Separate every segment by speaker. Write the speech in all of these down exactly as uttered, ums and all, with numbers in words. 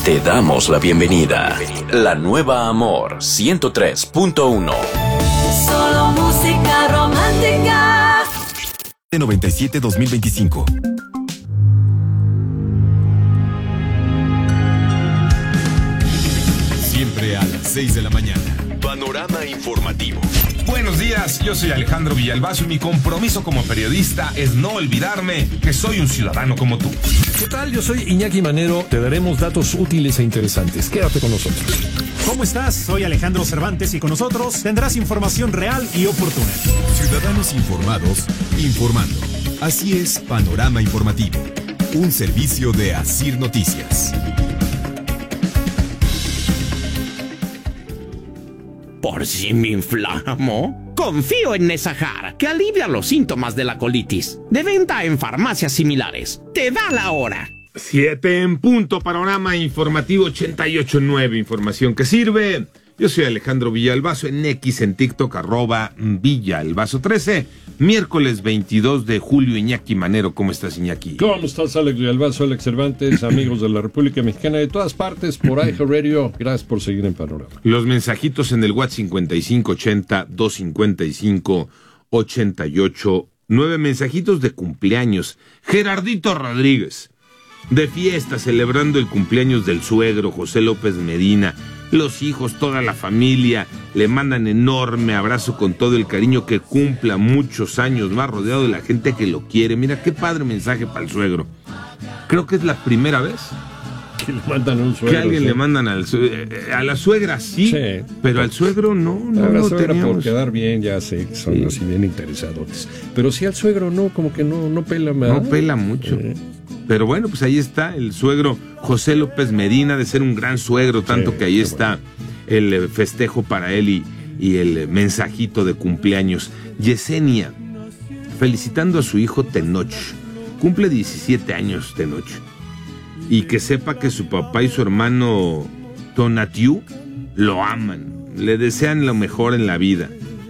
Speaker 1: Te damos la bienvenida. La nueva Amor ciento tres punto uno.
Speaker 2: Solo música romántica.
Speaker 3: noventa y siete dos mil veinticinco. Siempre a las seis de la mañana. Panorama informativo.
Speaker 4: Buenos días, yo soy Alejandro Villalbazo y mi compromiso como periodista es no olvidarme que soy un ciudadano como tú.
Speaker 5: ¿Qué tal? Yo soy Iñaki Manero. Te daremos datos útiles e interesantes. Quédate con nosotros.
Speaker 6: ¿Cómo estás? Soy Alejandro Cervantes y con nosotros tendrás información real y oportuna.
Speaker 3: Ciudadanos informados, informando. Así es Panorama Informativo, un servicio de Asir Noticias.
Speaker 7: Por si me inflamo, confío en Nesahar, que alivia los síntomas de la colitis. De venta en farmacias similares. Te da la hora.
Speaker 4: Siete en punto, Panorama Informativo ochenta y ocho punto nueve, información que sirve. Yo soy Alejandro Villalbazo, en X, en TikTok, arroba Villalbazo trece. Miércoles veintidós de julio, Iñaki Manero. ¿Cómo estás, Iñaki?
Speaker 5: ¿Cómo estás, Alex Villalbazo, Alex Cervantes, amigos de la República Mexicana de todas partes, por iHeartRadio? Gracias por seguir en Panorama.
Speaker 4: Los mensajitos en el WhatsApp cincuenta y cinco ochenta, doscientos cincuenta y cinco, ochenta y ocho nueve. Mensajitos de cumpleaños. Gerardito Rodríguez, de fiesta, celebrando el cumpleaños del suegro, José López Medina. Los hijos, toda la familia, le mandan enorme abrazo con todo el cariño, que cumpla muchos años más rodeado de la gente que lo quiere. Mira, qué padre mensaje para el suegro. Creo que es la primera vez
Speaker 5: que le mandan un suegro.
Speaker 4: Que a alguien
Speaker 5: ¿sí?
Speaker 4: le mandan al a la suegra, sí, sí, pero al suegro no, no
Speaker 5: a la
Speaker 4: lo
Speaker 5: suegra
Speaker 4: teníamos.
Speaker 5: Por quedar bien, ya sé que son sí. así bien interesados. Pero sí al suegro no, como que no, no pela más.
Speaker 4: No pela mucho. Eh. Pero bueno, pues ahí está el suegro José López Medina, de ser un gran suegro, tanto sí, que ahí está bueno. el festejo para él y, y el mensajito de cumpleaños. Yesenia, felicitando a su hijo Tenoch. Cumple diecisiete años Tenoch. Y que sepa que su papá y su hermano Tonatiu lo aman, le desean lo mejor en la vida.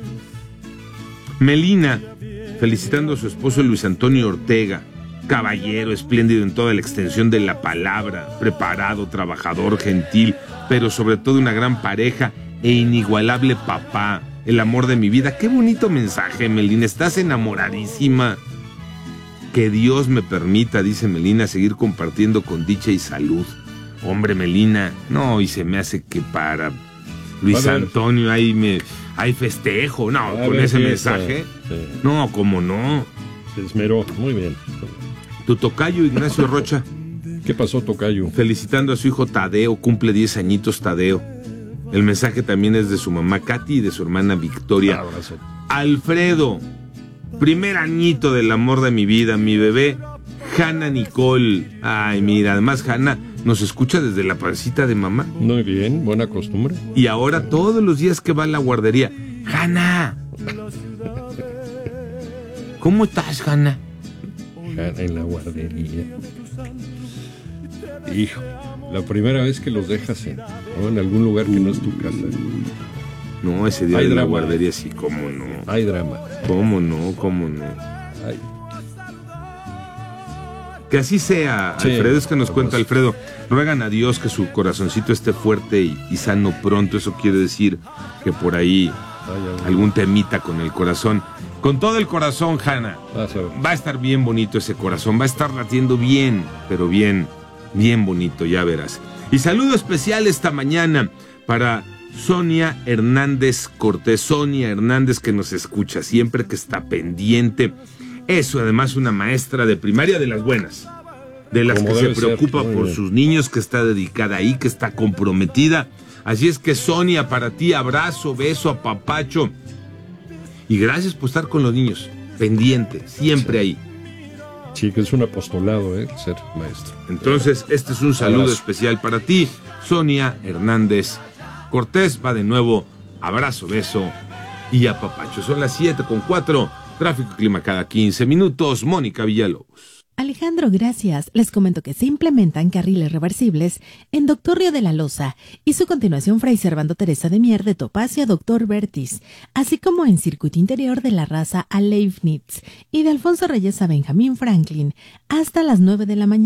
Speaker 4: Melina, felicitando a su esposo Luis Antonio Ortega. Caballero, espléndido en toda la extensión de la palabra, preparado, trabajador, gentil, pero sobre todo una gran pareja e inigualable papá, el amor de mi vida. Qué bonito mensaje, Melina, estás enamoradísima. Que Dios me permita, dice Melina, seguir compartiendo con dicha y salud. Hombre, Melina, no, y se me hace que para Luis Antonio hay, me, hay festejo, no, a con ese mensaje, sí. No, cómo no.
Speaker 5: Se esmeró, muy bien.
Speaker 4: Tu tocayo, Ignacio Rocha.
Speaker 5: ¿Qué pasó, tocayo?
Speaker 4: Felicitando a su hijo Tadeo, cumple diez añitos Tadeo. El mensaje también es de su mamá Katy y de su hermana Victoria.
Speaker 5: Abrazo.
Speaker 4: Alfredo, primer añito del amor de mi vida, mi bebé, Hanna Nicole. Ay, mira, además Hanna nos escucha desde la pancita de mamá.
Speaker 5: Muy bien, buena costumbre.
Speaker 4: Y ahora todos los días que va a la guardería, Hanna. ¿Cómo estás, Hanna?
Speaker 5: En la guardería. Hijo, la primera vez que los dejas en, ¿no? en algún lugar que no es tu casa.
Speaker 4: No, ese día
Speaker 5: hay
Speaker 4: de
Speaker 5: drama.
Speaker 4: La guardería sí, cómo no.
Speaker 5: Hay drama.
Speaker 4: Cómo no, cómo no.
Speaker 5: Ay.
Speaker 4: Que así sea, sí, Alfredo, es que nos cuenta Alfredo. Ruegan a Dios que su corazoncito esté fuerte y, y sano pronto. Eso quiere decir que por ahí ay, ay, algún temita con el corazón. Con todo el corazón, Hanna. Va a estar bien bonito ese corazón. Va a estar latiendo bien, pero bien, bien bonito, ya verás. Y saludo especial esta mañana para Sonia Hernández Cortés. Sonia Hernández, que nos escucha siempre, que está pendiente. Eso, además, una maestra de primaria de las buenas. De las que se preocupa por sus niños, que está dedicada ahí, que está comprometida. Así es que, Sonia, para ti, abrazo, beso, apapacho. Y gracias por estar con los niños, pendiente, siempre sí. ahí.
Speaker 5: Sí, que es un apostolado, ¿eh? Ser maestro.
Speaker 4: Entonces, este es un saludo abrazo. especial para ti, Sonia Hernández Cortés. Va de nuevo, abrazo, beso y apapacho. Son las siete con cuatro, tráfico y clima cada quince minutos. Mónica Villalobos.
Speaker 8: Alejandro, gracias. Les comento que se implementan carriles reversibles en Doctor Río de la Loza y su continuación Fray Servando Teresa de Mier de Topacio a Doctor Vertis, así como en circuito interior de la Raza a Leibniz y de Alfonso Reyes a Benjamín Franklin hasta las nueve de la mañana.